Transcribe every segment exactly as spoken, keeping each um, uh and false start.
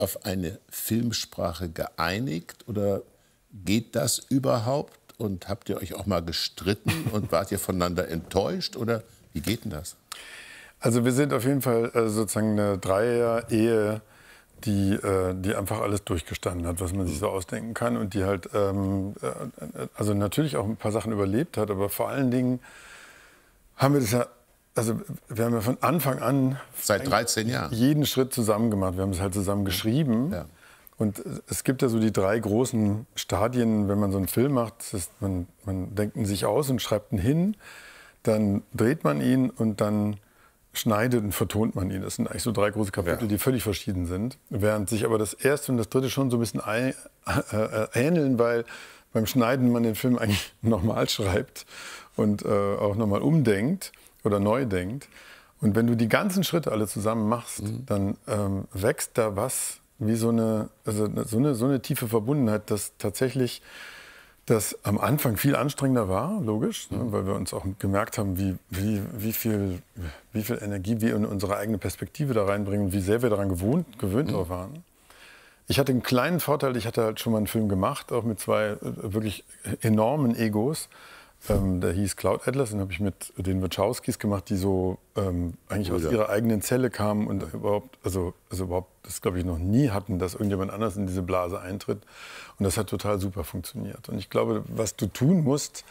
auf eine Filmsprache geeinigt oder geht das überhaupt? Und habt ihr euch auch mal gestritten und wart ihr voneinander enttäuscht oder wie geht denn das? Also wir sind auf jeden Fall äh, sozusagen eine Dreier-Ehe, die, äh, die einfach alles durchgestanden hat, was man sich so ausdenken kann und die halt ähm, äh, also natürlich auch ein paar Sachen überlebt hat, aber vor allen Dingen haben wir das ja, also wir haben ja von Anfang an seit dreizehn Jahren jeden Schritt zusammen gemacht. Wir haben es halt zusammen geschrieben. Ja. Und es gibt ja so die drei großen Stadien, wenn man so einen Film macht. Das ist, man, man denkt ihn sich aus und schreibt ihn hin, dann dreht man ihn und dann schneidet und vertont man ihn. Das sind eigentlich so drei große Kapitel, ja. die völlig verschieden sind. Während sich aber das erste und das dritte schon so ein bisschen ein, äh, ähneln, weil beim Schneiden man den Film eigentlich nochmal schreibt und äh, auch nochmal umdenkt oder neu denkt. Und wenn du die ganzen Schritte alle zusammen machst, mhm. dann ähm, wächst da was wie so eine, also so eine, so eine tiefe Verbundenheit, dass tatsächlich das am Anfang viel anstrengender war, logisch, mhm. ne, weil wir uns auch gemerkt haben, wie, wie, wie, viel, wie viel Energie wir in unsere eigene Perspektive da reinbringen und wie sehr wir daran gewohnt, gewöhnt mhm. drauf waren. Ich hatte einen kleinen Vorteil, ich hatte halt schon mal einen Film gemacht, auch mit zwei wirklich enormen Egos. Ähm, der hieß Cloud Atlas, den habe ich mit den Wachowskis gemacht, die so ähm, eigentlich aus ihrer eigenen Zelle kamen und ja. überhaupt, also, also überhaupt das glaube ich noch nie hatten, dass irgendjemand anders in diese Blase eintritt. Und das hat total super funktioniert. Und ich glaube, was du tun musst,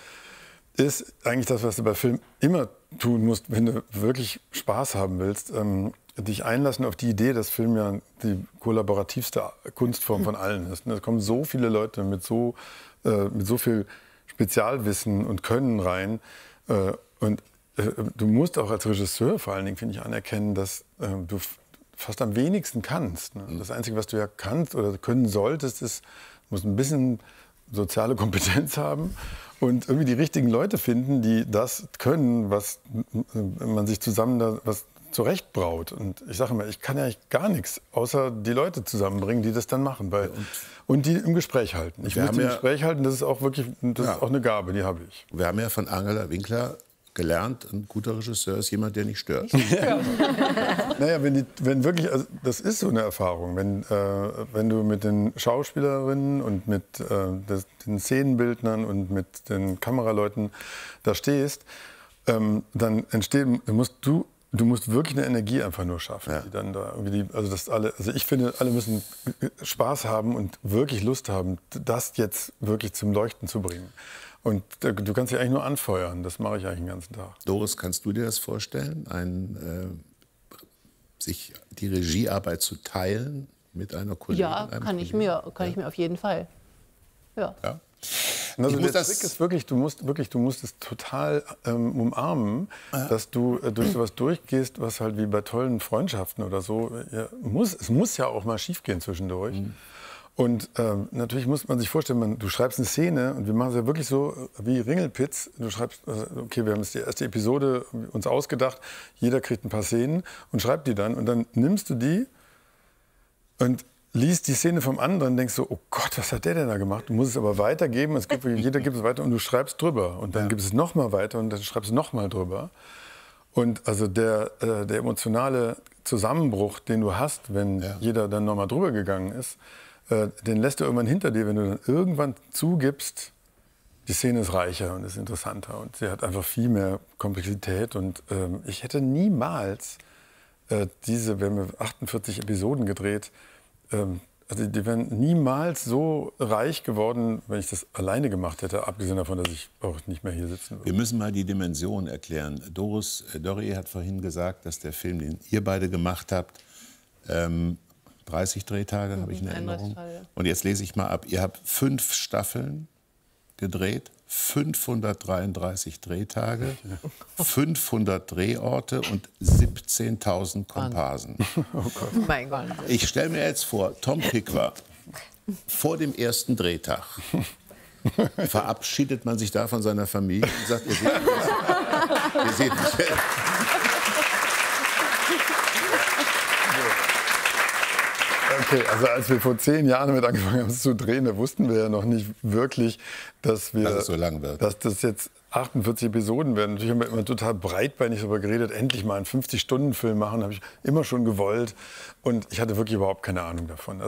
ist eigentlich das, was du bei Film immer tun musst, wenn du wirklich Spaß haben willst, ähm, dich einlassen auf die Idee, dass Film ja die kollaborativste Kunstform von allen ist. Da kommen so viele Leute mit so, äh, mit so viel Spezialwissen und Können rein. Äh, und äh, du musst auch als Regisseur vor allen Dingen, finde ich, anerkennen, dass äh, du fast am wenigsten kannst. Ne? Das Einzige, was du ja kannst oder können solltest, ist, du musst ein bisschen soziale Kompetenz haben und irgendwie die richtigen Leute finden, die das können, was man sich zusammen da was zurechtbraut. Und ich sage immer, ich kann ja eigentlich gar nichts, außer die Leute zusammenbringen, die das dann machen. Weil, und, und die im Gespräch halten. Ich muss die im ja, Gespräch halten, das ist auch wirklich, das ja. ist auch eine Gabe, die habe ich. Wir haben ja von Angela Winkler gelernt, ein guter Regisseur ist jemand, der nicht stört. Ja. Naja, wenn, die, wenn wirklich, also das ist so eine Erfahrung, wenn, äh, wenn du mit den Schauspielerinnen und mit äh, des, den Szenenbildnern und mit den Kameraleuten da stehst, ähm, dann entsteht, musst du Du musst wirklich eine Energie einfach nur schaffen, ja. die dann da irgendwie die, also das alle, also ich finde, alle müssen Spaß haben und wirklich Lust haben, das jetzt wirklich zum Leuchten zu bringen. Und du kannst dich eigentlich nur anfeuern. Das mache ich eigentlich den ganzen Tag. Doris, kannst du dir das vorstellen, ein, äh, sich die Regiearbeit zu teilen mit einer Kollegin? Ja, kann Kollegen? ich mir, kann ja. ich mir auf jeden Fall. Ja. ja. Also der Trick ist wirklich, du musst wirklich, du musst es total ähm, umarmen, ja. dass du äh, durch sowas durchgehst, was halt wie bei tollen Freundschaften oder so, ja, muss, es muss ja auch mal schiefgehen zwischendurch. Mhm. Und ähm, natürlich muss man sich vorstellen, man, du schreibst eine Szene und wir machen es ja wirklich so wie Ringelpitz. Du schreibst, okay, wir haben jetzt die erste Episode uns ausgedacht, jeder kriegt ein paar Szenen und schreibt die dann und dann nimmst du die und liest die Szene vom anderen und denkst so, oh Gott, was hat der denn da gemacht? Du musst es aber weitergeben, es gibt, jeder gibt es weiter und du schreibst drüber. Und dann ja. gibt es noch mal weiter und dann schreibst du noch mal drüber. Und also der, äh, der emotionale Zusammenbruch, den du hast, wenn ja. jeder dann noch mal drüber gegangen ist, äh, den lässt du irgendwann hinter dir, wenn du dann irgendwann zugibst, die Szene ist reicher und ist interessanter und sie hat einfach viel mehr Komplexität. Und ähm, ich hätte niemals äh, diese, wir haben achtundvierzig Episoden gedreht, also die wären niemals so reich geworden, wenn ich das alleine gemacht hätte, abgesehen davon, dass ich auch nicht mehr hier sitzen würde. Wir müssen mal die Dimension erklären. Doris Dörrie hat vorhin gesagt, dass der Film, den ihr beide gemacht habt, ähm, dreißig Drehtage, mhm, habe ich in Erinnerung. Und jetzt lese ich mal ab. Ihr habt fünf Staffeln gedreht, fünfhundertdreiunddreißig Drehtage, fünfhundert Drehorte und siebzehntausend Komparsen. Oh Gott. Mein Gott. Ich stelle mir jetzt vor, Tom Tykwer, vor dem ersten Drehtag, verabschiedet man sich da von seiner Familie und sagt, ihr seht mich. Ihr seht mich. Okay, also als wir vor zehn Jahren damit angefangen haben zu drehen, da wussten wir ja noch nicht wirklich, dass wir, dass es so lang wird. Dass das jetzt achtundvierzig Episoden werden. Natürlich haben wir immer total breitbeinig darüber geredet, endlich mal einen fünfzig Stunden Film machen, habe ich immer schon gewollt. Und ich hatte wirklich überhaupt keine Ahnung davon.